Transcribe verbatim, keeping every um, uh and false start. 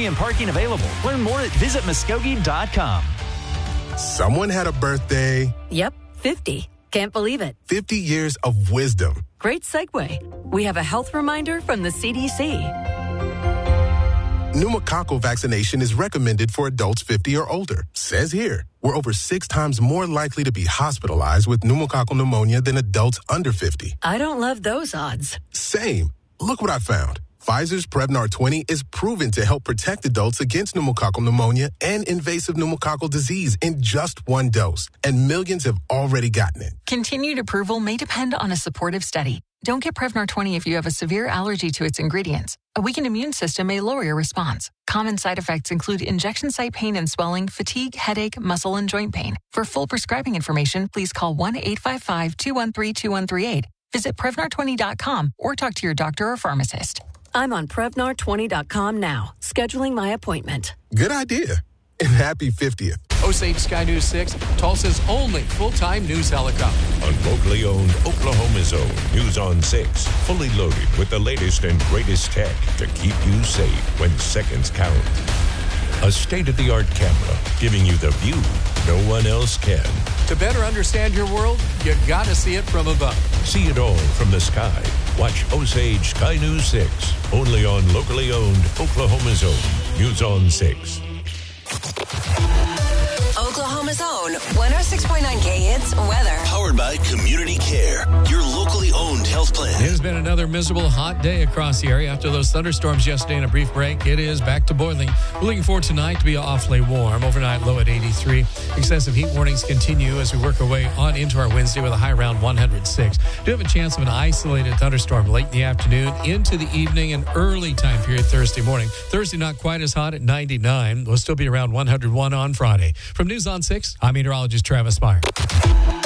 Entry and parking available. Learn more at visit muskogee dot com. Someone had a birthday. Yep, fifty. Can't believe it. fifty years of wisdom. Great segue. We have a health reminder from the C D C. Pneumococcal vaccination is recommended for adults fifty or older. Says here, we're over six times more likely to be hospitalized with pneumococcal pneumonia than adults under fifty. I don't love those odds. Same. Look what I found. Pfizer's Prevnar twenty is proven to help protect adults against pneumococcal pneumonia and invasive pneumococcal disease in just one dose. And millions have already gotten it. Continued approval may depend on a supportive study. Don't get Prevnar twenty if you have a severe allergy to its ingredients. A weakened immune system may lower your response. Common side effects include injection site pain and swelling, fatigue, headache, muscle, and joint pain. For full prescribing information, please call one eight five five, two one three, two one three eight. Visit Prevnar twenty dot com or talk to your doctor or pharmacist. I'm on Prevnar twenty dot com now, scheduling my appointment. Good idea. And happy fiftieth. Osage Sky News six, Tulsa's only full-time news helicopter. On locally owned Oklahoma's own News on six, fully loaded with the latest and greatest tech to keep you safe when seconds count. A state-of-the-art camera giving you the view no one else can. To better understand your world, you gotta see it from above. See it all from the sky. Watch Osage Sky News six, only on locally owned Oklahoma's own News on six. Oklahoma's own one oh six point nine K Hits weather. Powered by Community Care, your locally owned health plan. It has been another miserable hot day across the area after those thunderstorms yesterday and a brief break. It is back to boiling. We're looking forward tonight to be awfully warm. Overnight low at eighty-three. Excessive heat warnings continue as we work our way on into our Wednesday with a high around one hundred six. Do have a chance of an isolated thunderstorm late in the afternoon into the evening and early time period Thursday morning. Thursday not quite as hot at ninety-nine. We'll still be around one hundred one on Friday. From News on six, I'm meteorologist Travis Meyer.